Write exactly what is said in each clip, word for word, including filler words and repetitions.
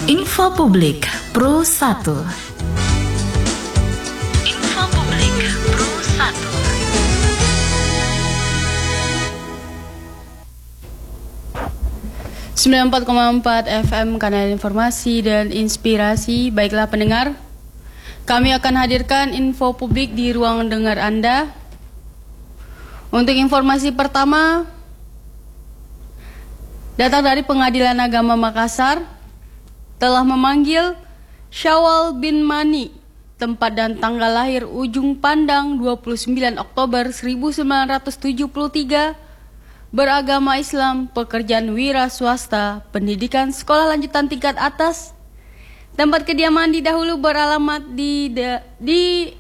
Info Publik Pro satu. Info Publik Pro satu. sembilan puluh empat koma empat F M Kanal Informasi dan Inspirasi. Baiklah pendengar, kami akan hadirkan info publik di ruang dengar Anda. Untuk informasi pertama, datang dari Pengadilan Agama Makassar telah memanggil Syawal bin Mani, tempat dan tanggal lahir Ujung Pandang dua puluh sembilan Oktober seribu sembilan ratus tujuh puluh tiga, beragama Islam, pekerjaan wira swasta, pendidikan sekolah lanjutan tingkat atas. Tempat kediaman didahulu beralamat di de, di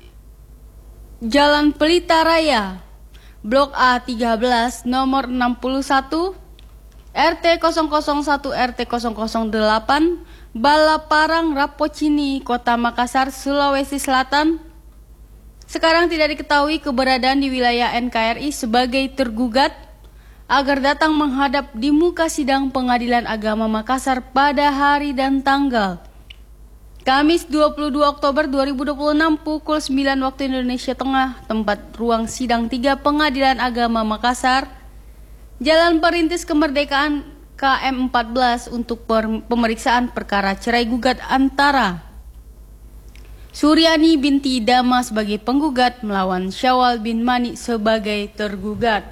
Jalan Pelita Raya, Blok A tiga belas, nomor enam puluh satu, R T nol nol satu R T nol nol delapan, Balaparang, Rapocini, Kota Makassar, Sulawesi Selatan. Sekarang tidak diketahui keberadaan di wilayah N K R I sebagai tergugat, agar datang menghadap di muka sidang Pengadilan Agama Makassar pada hari dan tanggal Kamis dua puluh dua Oktober dua ribu dua puluh enam pukul sembilan waktu Indonesia Tengah, tempat ruang sidang tiga Pengadilan Agama Makassar, Jalan Perintis Kemerdekaan K M empat belas, untuk pemeriksaan perkara cerai gugat antara Suryani binti Dama sebagai penggugat melawan Syawal bin Mani sebagai tergugat.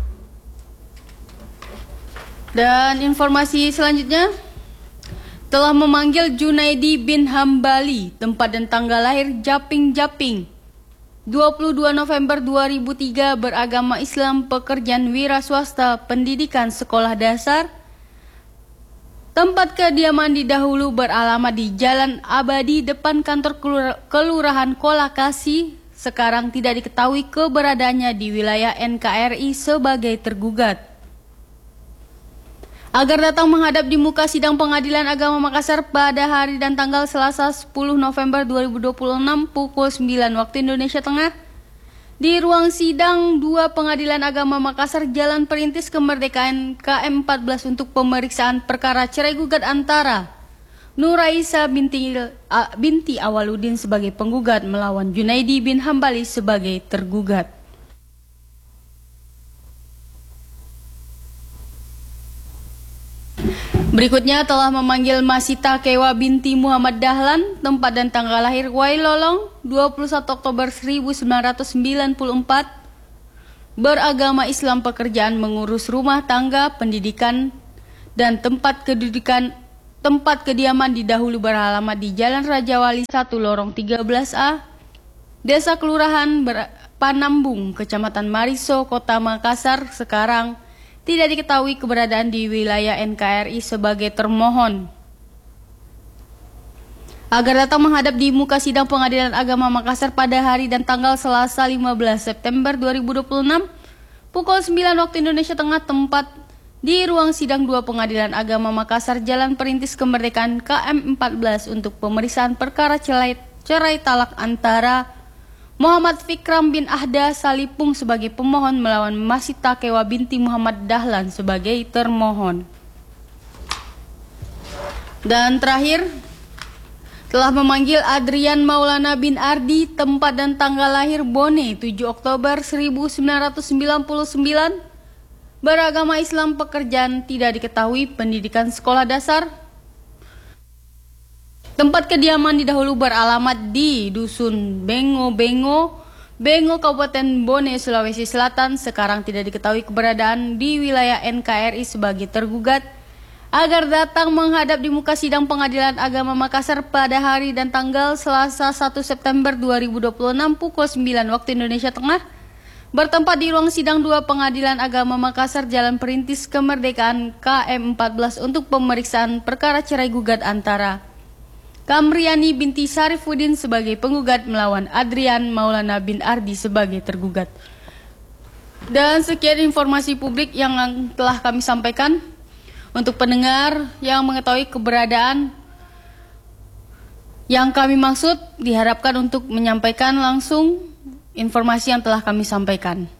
Dan informasi selanjutnya, telah memanggil Junaidi bin Hambali, tempat dan tanggal lahir Japing-Japing, dua puluh dua November dua ribu tiga, beragama Islam, pekerjaan wira swasta, pendidikan sekolah dasar. Tempat kediaman didahulu beralamat di Jalan Abadi depan kantor Kelurahan Kolakasi. Sekarang tidak diketahui keberadaannya di wilayah N K R I sebagai tergugat, agar datang menghadap di muka sidang Pengadilan Agama Makassar pada hari dan tanggal Selasa sepuluh November dua ribu dua puluh enam pukul sembilan waktu Indonesia Tengah di ruang sidang dua Pengadilan Agama Makassar, Jalan Perintis Kemerdekaan K M empat belas, untuk pemeriksaan perkara cerai gugat antara Nuraisa binti, uh, binti Awaludin sebagai penggugat melawan Junaidi bin Hambali sebagai tergugat. Berikutnya telah memanggil Masita Kewa binti Muhammad Dahlan, tempat dan tanggal lahir Wailolong, dua puluh satu Oktober seribu sembilan ratus sembilan puluh empat, beragama Islam, pekerjaan mengurus rumah tangga, pendidikan, dan tempat kedudukan tempat kediaman didahulu beralamat di Jalan Raja Wali satu Lorong tiga belas A, Desa Kelurahan Panambung, Kecamatan Mariso, Kota Makassar. Sekarang tidak diketahui keberadaan di wilayah N K R I sebagai termohon, agar datang menghadap di muka sidang Pengadilan Agama Makassar pada hari dan tanggal Selasa lima belas September dua ribu dua puluh enam pukul sembilan waktu Indonesia Tengah, tempat di ruang sidang dua Pengadilan Agama Makassar, Jalan Perintis Kemerdekaan K M empat belas, untuk pemeriksaan perkara cerai, cerai talak antara Muhammad Fikram bin Ahda Salipung sebagai pemohon melawan Masita Kewa binti Muhammad Dahlan sebagai termohon. Dan terakhir, telah memanggil Adrian Maulana bin Ardi, tempat dan tanggal lahir Bone, tujuh Oktober seribu sembilan ratus sembilan puluh sembilan, beragama Islam, pekerjaan tidak diketahui, pendidikan sekolah dasar. Tempat kediaman didahulu beralamat di Dusun Bengo Bengo, Bengo, Kabupaten Bone, Sulawesi Selatan. Sekarang tidak diketahui keberadaan di wilayah N K R I sebagai tergugat, agar datang menghadap di muka sidang Pengadilan Agama Makassar pada hari dan tanggal Selasa satu September dua ribu dua puluh enam pukul sembilan waktu Indonesia Tengah, bertempat di ruang sidang dua Pengadilan Agama Makassar, Jalan Perintis Kemerdekaan K M empat belas, untuk pemeriksaan perkara cerai gugat antara Kamriani binti Syarifuddin sebagai penggugat melawan Adrian Maulana bin Ardi sebagai tergugat. Dan sekian informasi publik yang telah kami sampaikan. Untuk pendengar yang mengetahui keberadaan yang kami maksud, diharapkan untuk menyampaikan langsung informasi yang telah kami sampaikan.